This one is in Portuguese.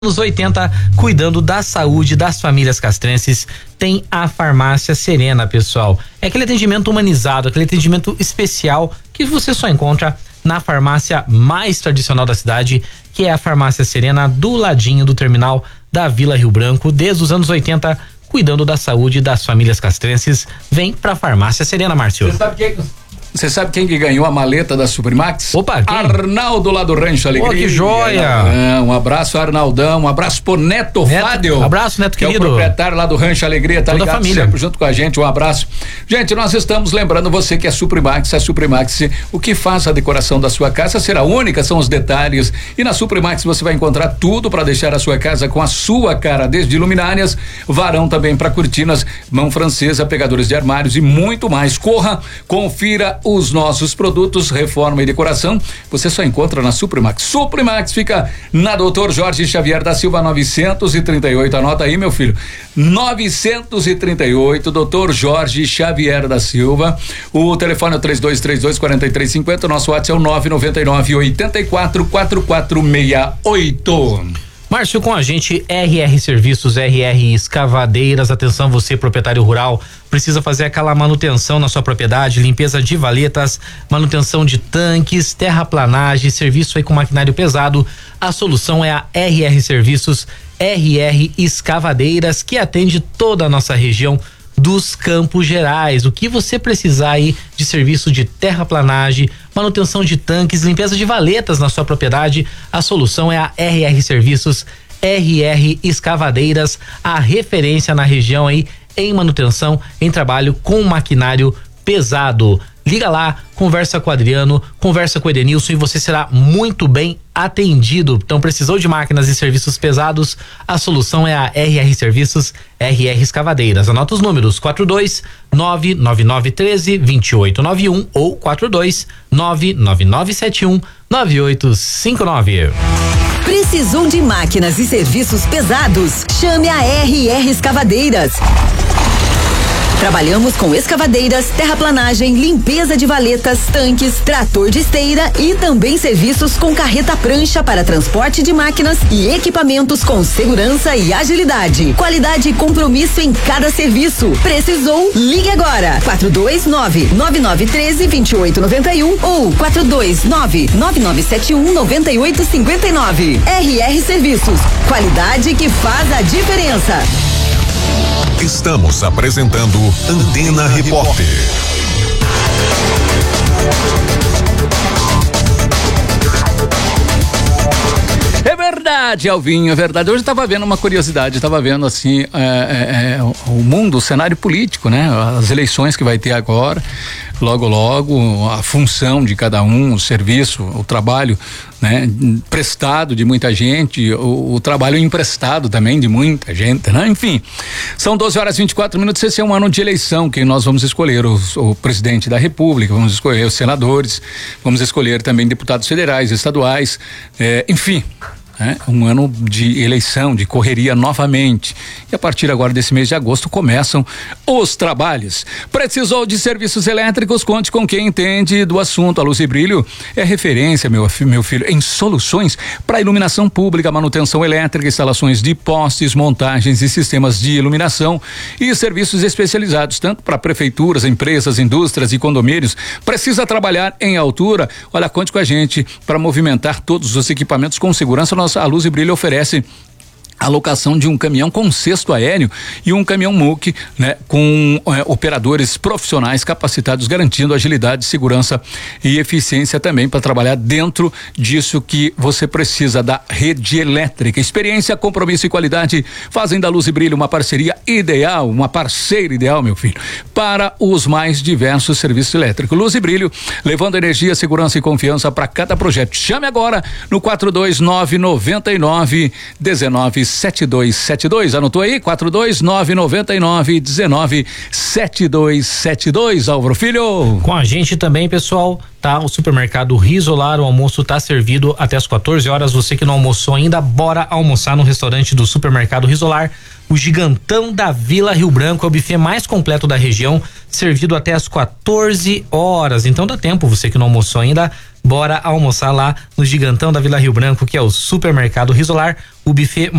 Anos 80, cuidando da saúde das famílias castrenses, tem a Farmácia Serena, pessoal. É aquele atendimento humanizado, aquele atendimento especial que você só encontra na farmácia mais tradicional da cidade, que é a Farmácia Serena, do ladinho do terminal da Vila Rio Branco, desde os anos 80, cuidando da saúde das famílias castrenses. Vem pra Farmácia Serena, Márcio. Você sabe quem que ganhou a maleta da Suprimax? Opa, quem? Arnaldo lá do Rancho Alegria. Oh, que joia! Um abraço, Arnaldão. Um abraço pro Neto Fádio. Abraço, Neto querido. Que é o proprietário lá do Rancho Alegria, tá Toda ligado família. sempre junto com a gente. Um abraço. Gente, nós estamos lembrando você que a Suprimax, o que faz a decoração da sua casa será única, são os detalhes. E na Suprimax você vai encontrar tudo para deixar a sua casa com a sua cara, desde luminárias, varão também para cortinas, mão francesa, pegadores de armários e muito mais. Corra, confira os nossos produtos, reforma e decoração, você só encontra na Suprimax. Suprimax fica na Doutor Jorge Xavier da Silva 938, anota aí, meu filho, 938, Doutor Jorge Xavier da Silva. O telefone é 3232-4350, nosso WhatsApp é o 999-844468. Márcio, com a gente, RR Serviços, RR Escavadeiras. Atenção, você, proprietário rural, precisa fazer aquela manutenção na sua propriedade, limpeza de valetas, manutenção de tanques, terraplanagem, serviço aí com maquinário pesado. A solução é a RR Serviços, RR Escavadeiras, que atende toda a nossa região dos Campos Gerais. O que você precisar aí de serviço de terraplanagem, manutenção de tanques, limpeza de valetas na sua propriedade, a solução é a RR Serviços, RR Escavadeiras, a referência na região aí em manutenção, em trabalho com maquinário pesado. Liga lá, conversa com o Adriano, conversa com o Edenilson e você será muito bem atendido. Então, precisou de máquinas e serviços pesados? A solução é a RR Serviços, RR Escavadeiras. Anota os números: 42999132891 ou 42999719859. Precisou de máquinas e serviços pesados? Chame a RR Escavadeiras. Trabalhamos com escavadeiras, terraplanagem, limpeza de valetas, tanques, trator de esteira e também serviços com carreta prancha para transporte de máquinas e equipamentos com segurança e agilidade. Qualidade e compromisso em cada serviço. Precisou? Ligue agora. 429-9913-2891 ou 429-9971-9859. RR Serviços. Qualidade que faz a diferença. Estamos apresentando Antena Repórter. É verdade, Alvinho, é verdade. Hoje eu tava vendo uma curiosidade, tava vendo assim, o mundo, o cenário político, né? As eleições que vai ter agora, logo, a função de cada um, o serviço, o trabalho, né? Prestado de muita gente, o trabalho emprestado também de muita gente, né? Enfim, são 12h24. Esse é um ano de eleição que nós vamos escolher o presidente da República, vamos escolher os senadores, vamos escolher também deputados federais, estaduais, enfim. Um ano de eleição, de correria novamente. E a partir agora desse mês de agosto começam os trabalhos. Precisou de serviços elétricos? Conte com quem entende do assunto. A Luz e Brilho é referência, meu filho, em soluções para iluminação pública, manutenção elétrica, instalações de postes, montagens e sistemas de iluminação e serviços especializados, tanto para prefeituras, empresas, indústrias e condomínios. Precisa trabalhar em altura? Olha, conte com a gente para movimentar todos os equipamentos com segurança. A Luz e Brilho oferece a locação de um caminhão com cesto aéreo e um caminhão MUC, né, com operadores profissionais capacitados, garantindo agilidade, segurança e eficiência também para trabalhar dentro disso que você precisa da rede elétrica. Experiência, compromisso e qualidade fazem da Luz e Brilho uma parceria ideal, uma parceira ideal, meu filho, para os mais diversos serviços elétricos. Luz e Brilho, levando energia, segurança e confiança para cada projeto. Chame agora no 42999197272. Anotou aí? 42999197272. Álvaro Filho. Com a gente também, pessoal, tá o supermercado Risolar. O almoço tá servido até as 14 horas. Você que não almoçou ainda, bora almoçar no restaurante do supermercado Risolar. O Gigantão da Vila Rio Branco é o buffet mais completo da região, servido até as 14 horas. Então dá tempo, você que não almoçou ainda, Bora almoçar lá no Gigantão da Vila Rio Branco, que é o Supermercado Risolar, o buffet